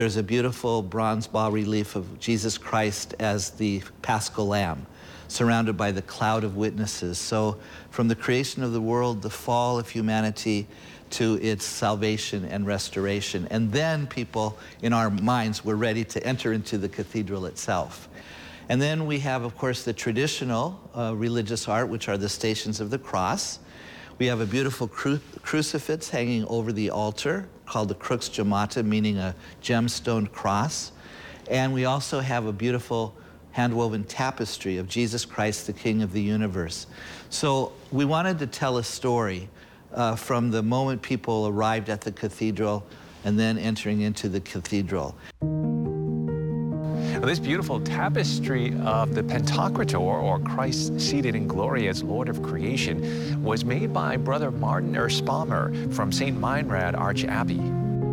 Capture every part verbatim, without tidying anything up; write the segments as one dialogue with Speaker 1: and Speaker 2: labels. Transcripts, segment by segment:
Speaker 1: There's a beautiful bronze bas-relief of Jesus Christ as the Paschal Lamb, surrounded by the cloud of witnesses. So from the creation of the world, the fall of humanity, to its salvation and restoration. And then people in our minds were ready to enter into the cathedral itself. And then we have, of course, the traditional uh, religious art, which are the Stations of the Cross. We have a beautiful cru crucifix hanging over the altar called the crux gemata, meaning a gemstone cross. And we also have a beautiful hand-woven tapestry of Jesus Christ, the King of the universe. So we wanted to tell a story uh, from the moment people arrived at the cathedral and then entering into the cathedral.
Speaker 2: Well, this beautiful tapestry of the Pantocrator, or Christ seated in glory as Lord of creation, was made by Brother Martin Erspamer from Saint Meinrad Arch Abbey.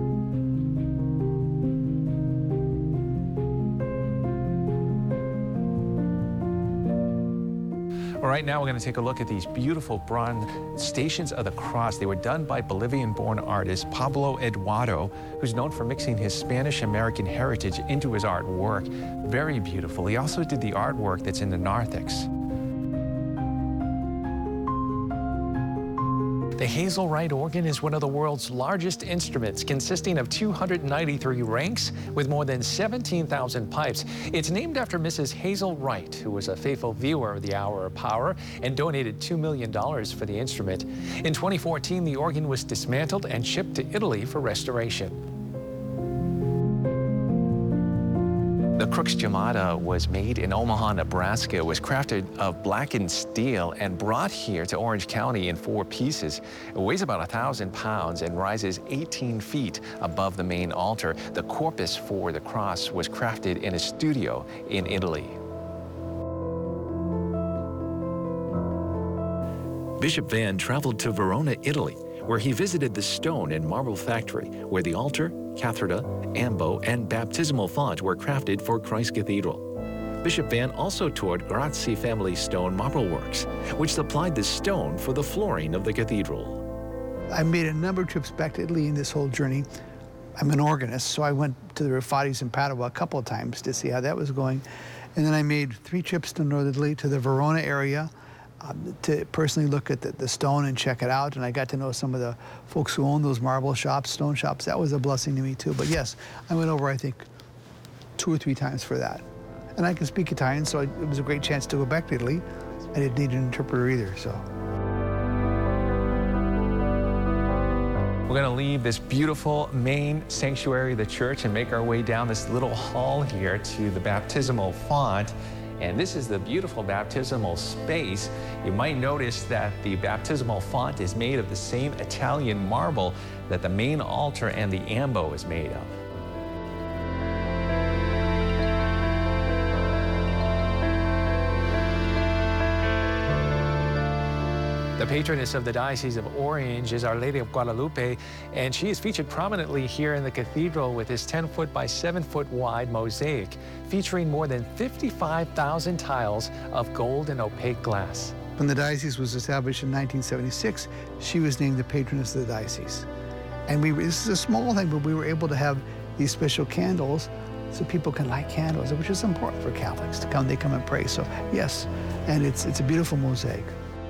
Speaker 2: All right, now we're going to take a look at these beautiful bronze Stations of the Cross. They were done by Bolivian-born artist Pablo Eduardo, who's known for mixing his Spanish-American heritage into his artwork. Very beautiful. He also did the artwork that's in the narthex. The Hazelrite organ is one of the world's largest instruments, consisting of two hundred ninety-three ranks with more than seventeen thousand pipes. It's named after Missus Hazel Wright, who was a faithful viewer of the Hour of Power and donated two million dollars for the instrument. In twenty fourteen, the organ was dismantled and shipped to Italy for restoration. The crux gemata was made in Omaha, Nebraska. It was crafted of blackened steel and brought here to Orange County in four pieces. It weighs about a thousand pounds and rises eighteen feet above the main altar. The corpus for the cross was crafted in a studio in Italy.
Speaker 3: Bishop Van traveled to Verona, Italy, where he visited the stone and marble factory where the altar, cathedra, ambo, and baptismal font were crafted for Christ Cathedral. Bishop Van also toured Grazzi family stone marble works, which supplied the stone for the flooring of the cathedral.
Speaker 4: I made a number of trips back to Italy in this whole journey. I'm an organist, so I went to the Raffatis in Padua a couple of times to see how that was going. And then I made three trips to Northern Italy, to the Verona area, Um, to personally look at the, the stone and check it out. And I got to know some of the folks who own those marble shops, stone shops. That was a blessing to me too. But yes, I went over, I think, two or three times for that. And I can speak Italian, so it was a great chance to go back to Italy. I didn't need an interpreter either, so.
Speaker 2: We're going to leave this beautiful main sanctuary of the church and make our way down this little hall here to the baptismal font. And this is the beautiful baptismal space. You might notice that the baptismal font is made of the same Italian marble that the main altar and the ambo is made of. The patroness of the Diocese of Orange is Our Lady of Guadalupe, and she is featured prominently here in the cathedral with this ten foot by seven foot wide mosaic featuring more than fifty-five thousand tiles of gold and opaque glass.
Speaker 4: When the diocese was established in nineteen seventy-six, she was named the patroness of the diocese. And we, this is a small thing, but we were able to have these special candles so people can light candles, which is important for Catholics to come, they come and pray. So yes, and it's, it's a beautiful mosaic.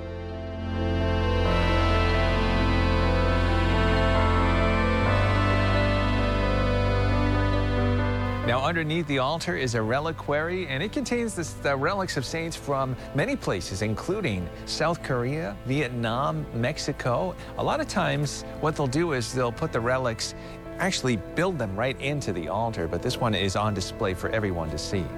Speaker 2: Now, underneath the altar is a reliquary, and it contains the, the relics of saints from many places, including South Korea, Vietnam, Mexico. A lot of times, what they'll do is they'll put the relics, actually build them right into the altar, but this one is on display for everyone to see.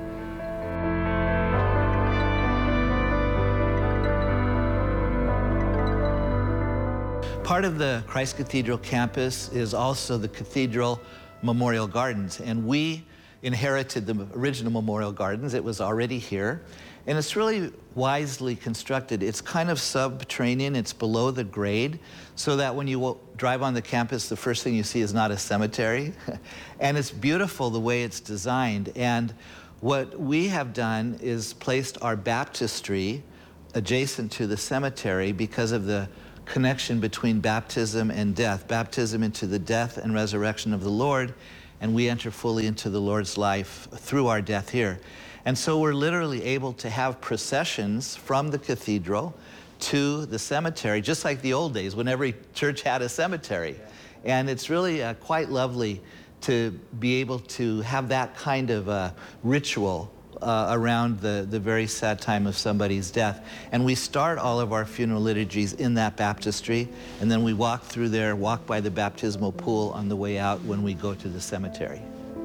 Speaker 1: Part of the Christ Cathedral campus is also the Cathedral Memorial Gardens, and we inherited the original Memorial Gardens. It was already here, and it's really wisely constructed. It's kind of subterranean, it's below the grade, so that when you drive on the campus, the first thing you see is not a cemetery. And it's beautiful the way it's designed. And what we have done is placed our baptistry adjacent to the cemetery because of the connection between baptism and death, baptism into the death and resurrection of the Lord, and we enter fully into the Lord's life through our death here. And so we're literally able to have processions from the cathedral to the cemetery, just like the old days when every church had a cemetery. And it's really uh, quite lovely to be able to have that kind of uh, ritual uh, around the, the very sad time of somebody's death. And we start all of our funeral liturgies in that baptistry, and then we walk through there, walk by the baptismal pool on the way out when we go to the cemetery.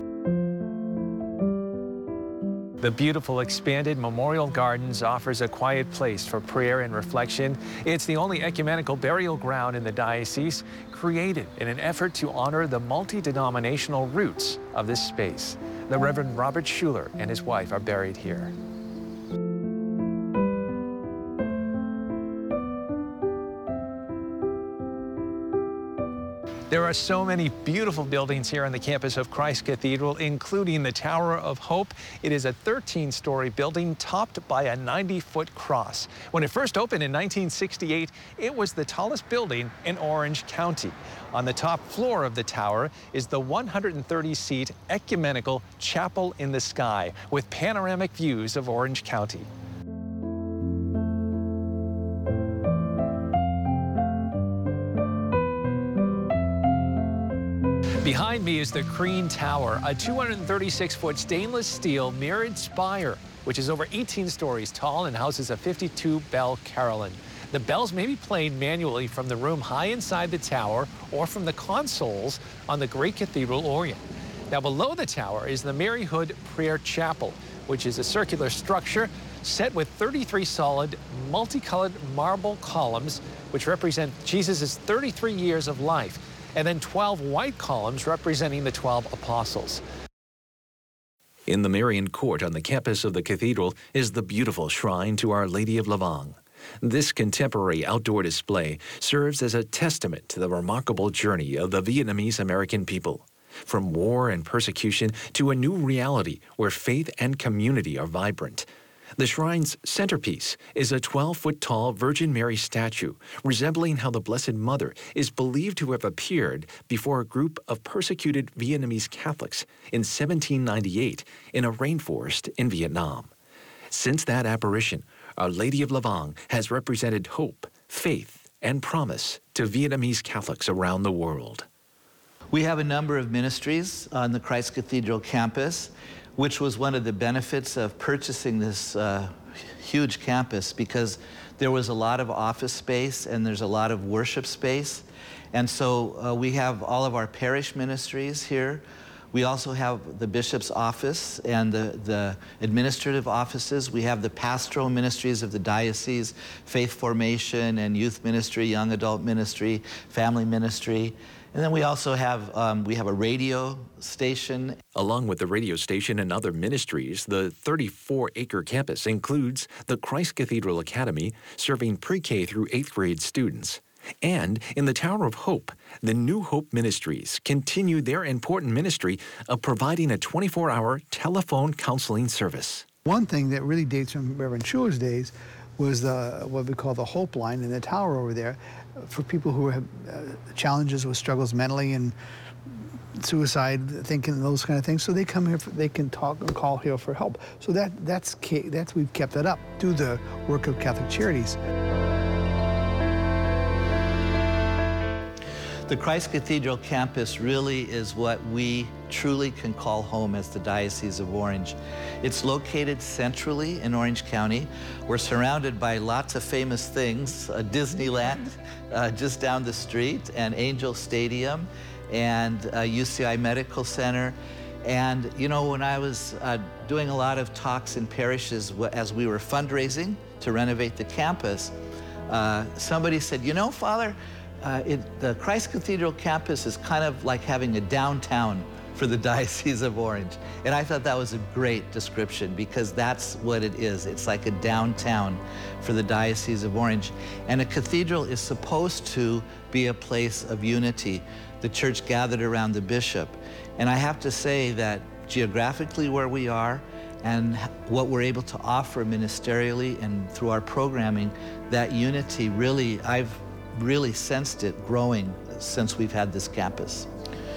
Speaker 2: The beautiful expanded Memorial Gardens offers a quiet place for prayer and reflection. It's the only ecumenical burial ground in the diocese, created in an effort to honor the multi-denominational roots of this space. The Reverend Robert Schuller and his wife are buried here. There are so many beautiful buildings here on the campus of Christ Cathedral, including the Tower of Hope. It is a thirteen-story building topped by a ninety-foot cross. When it first opened in nineteen sixty-eight, it was the tallest building in Orange County. On the top floor of the tower is the one hundred thirty seat ecumenical Chapel in the Sky with panoramic views of Orange County. Behind me is the Crean Tower, a two hundred thirty-six foot stainless steel mirrored spire, which is over eighteen stories tall and houses a fifty-two bell carillon. The bells may be played manually from the room high inside the tower or from the consoles on the great cathedral organ. Now below the tower is the Mary Hood Prayer Chapel, which is a circular structure set with thirty-three solid, multicolored marble columns, which represent Jesus' thirty-three years of life, and then twelve white columns representing the twelve apostles.
Speaker 3: In the Marian Court on the campus of the cathedral is the beautiful shrine to Our Lady of Lavang. This contemporary outdoor display serves as a testament to the remarkable journey of the Vietnamese American people, from war and persecution to a new reality where faith and community are vibrant. The shrine's centerpiece is a twelve foot tall Virgin Mary statue, resembling how the Blessed Mother is believed to have appeared before a group of persecuted Vietnamese Catholics in seventeen ninety-eight in a rainforest in Vietnam. Since that apparition, Our Lady of Lavang has represented hope, faith, and promise to Vietnamese Catholics around the world.
Speaker 1: We have a number of ministries on the Christ Cathedral campus, which was one of the benefits of purchasing this uh, huge campus, because there was a lot of office space and there's a lot of worship space. And so uh, we have all of our parish ministries here. We also have the bishop's office and the, the administrative offices. We have the pastoral ministries of the diocese, faith formation and youth ministry, young adult ministry, family ministry. And then we also have, um, we have a radio station.
Speaker 3: Along with the radio station and other ministries, the thirty-four acre campus includes the Christ Cathedral Academy, serving pre-K through eighth grade students. And in the Tower of Hope, the New Hope Ministries continue their important ministry of providing a twenty-four hour telephone counseling service.
Speaker 4: One thing that really dates from Reverend Schuller's days was the, what we call the Hope Line in the tower over there, for people who have uh, challenges with struggles mentally and suicide thinking, those kind of things. So they come here, for, they can talk and call here for help. So that that's that's we've kept that up through the work of Catholic Charities.
Speaker 1: The Christ Cathedral campus really is what we truly can call home as the Diocese of Orange. It's located centrally in Orange County. We're surrounded by lots of famous things, uh, Disneyland uh, just down the street, and Angel Stadium, and uh, U C I Medical Center. And you know, when I was uh, doing a lot of talks in parishes as we were fundraising to renovate the campus, uh, somebody said, you know, Father, Uh, it, the Christ Cathedral campus is kind of like having a downtown for the Diocese of Orange. And I thought that was a great description, because that's what it is. It's like a downtown for the Diocese of Orange. And a cathedral is supposed to be a place of unity, the church gathered around the bishop. And I have to say that geographically where we are and what we're able to offer ministerially and through our programming, that unity really, I've really sensed it growing since we've had this campus.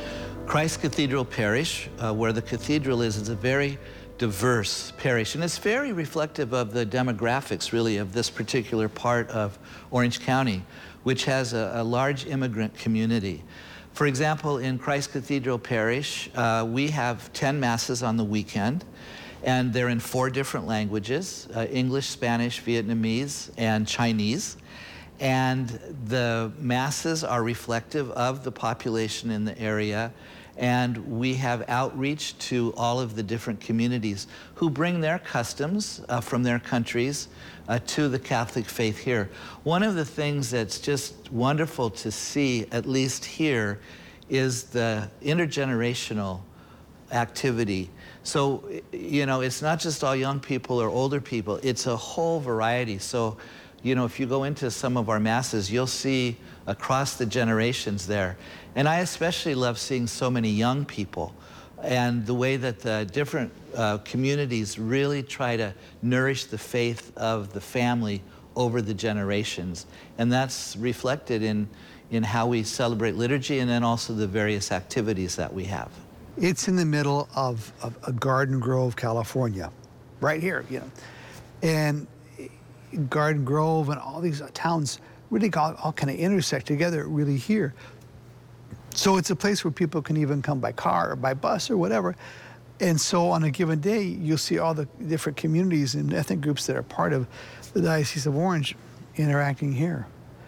Speaker 1: Christ Cathedral Parish, uh, where the cathedral is, is a very diverse parish, and it's very reflective of the demographics, really, of this particular part of Orange County, which has a, a large immigrant community. For example, in Christ Cathedral Parish, uh, we have ten masses on the weekend, and they're in four different languages, uh, English, Spanish, Vietnamese, and Chinese. And the masses are reflective of the population in the area, and we have outreach to all of the different communities who bring their customs uh, from their countries uh, to the Catholic faith here. One of the things that's just wonderful to see, at least here, is the intergenerational activity. So, you know, it's not just all young people or older people, it's a whole variety. So, you know, if you go into some of our masses, you'll see across the generations there. And I especially love seeing so many young people and the way that the different uh, communities really try to nourish the faith of the family over the generations. And that's reflected in, in how we celebrate liturgy and then also the various activities that we have.
Speaker 4: It's in the middle of, of a Garden Grove, California, right here, you know. And Garden Grove and all these towns really all, all kind of intersect together really here. So it's a place where people can even come by car or by bus or whatever. And so on a given day, you'll see all the different communities and ethnic groups that are part of the Diocese of Orange interacting here.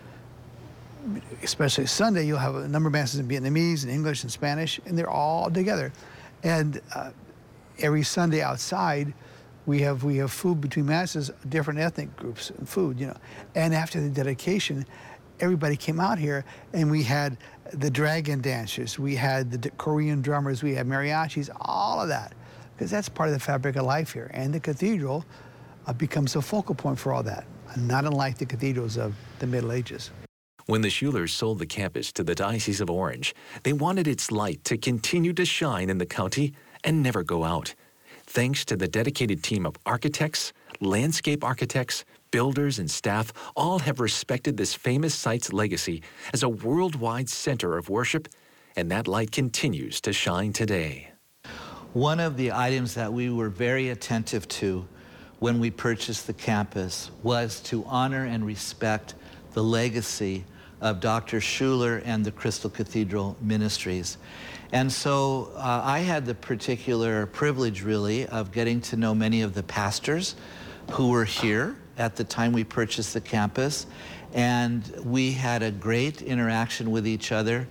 Speaker 4: Especially Sunday, you'll have a number of masses in Vietnamese and English and Spanish, and they're all together. And uh, every Sunday outside, we have we have food between masses, different ethnic groups and food, you know. And after the dedication, everybody came out here, and we had the dragon dancers, we had the Korean drummers, we had mariachis, all of that, because that's part of the fabric of life here. And the cathedral uh, becomes a focal point for all that, not unlike the cathedrals of the Middle Ages.
Speaker 3: When the Schulers sold the campus to the Diocese of Orange, they wanted its light to continue to shine in the county and never go out. Thanks to the dedicated team of architects, landscape architects, builders, and staff, all have respected this famous site's legacy as a worldwide center of worship, and that light continues to shine today.
Speaker 1: One of the items that we were very attentive to when we purchased the campus was to honor and respect the legacy of Doctor Schuler and the Crystal Cathedral Ministries. And so uh, I had the particular privilege, really, of getting to know many of the pastors who were here at the time we purchased the campus. And we had a great interaction with each other.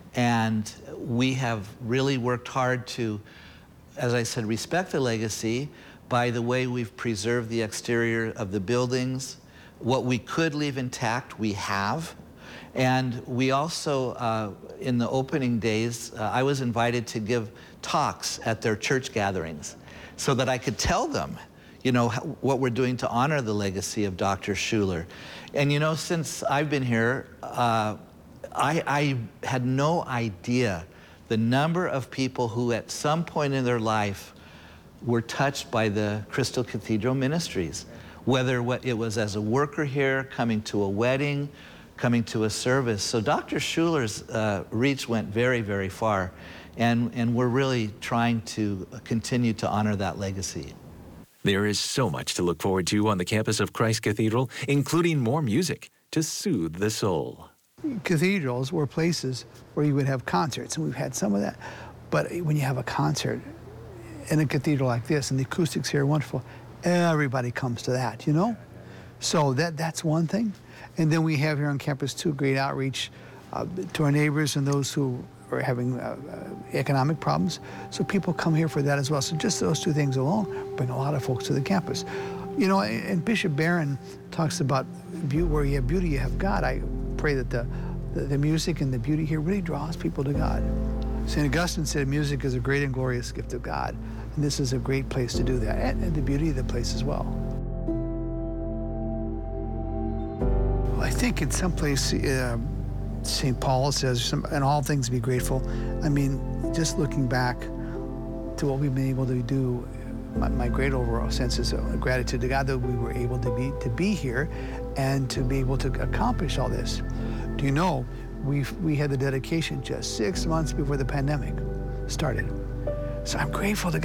Speaker 1: And we have really worked hard to, as I said, respect the legacy by the way we've preserved the exterior of the buildings. What we could leave intact, we have. And we also, uh, in the opening days, uh, I was invited to give talks at their church gatherings so that I could tell them, you know, what we're doing to honor the legacy of Doctor Schuler. And you know, since I've been here, uh, I, I had no idea the number of people who at some point in their life were touched by the Crystal Cathedral Ministries, whether it was as a worker here, coming to a wedding, coming to a service. So Doctor Schuler's uh, reach went very, very far, and, and we're really trying to continue to honor that legacy.
Speaker 3: There is so much to look forward to on the campus of Christ Cathedral, including more music to soothe the soul.
Speaker 4: Cathedrals were places where you would have concerts, and we've had some of that. But when you have a concert in a cathedral like this, and the acoustics here are wonderful, everybody comes to that, you know? So that that's one thing. And then we have here on campus, too, great outreach uh, to our neighbors and those who are having uh, uh, economic problems. So people come here for that as well. So just those two things alone bring a lot of folks to the campus. You know, and Bishop Barron talks about where you have beauty, you have God. I pray that the, the, the music and the beauty here really draws people to God. Saint Augustine said music is a great and glorious gift of God. And this is a great place to do that, and, and the beauty of the place as well. Well, I think in some place, uh, Saint Paul says, some, in all things be grateful. I mean, just looking back to what we've been able to do, my, my great overall sense is of gratitude to God that we were able to be, to be here and to be able to accomplish all this. Do you know, we we had the dedication just six months before the pandemic. started. So I'm grateful to God.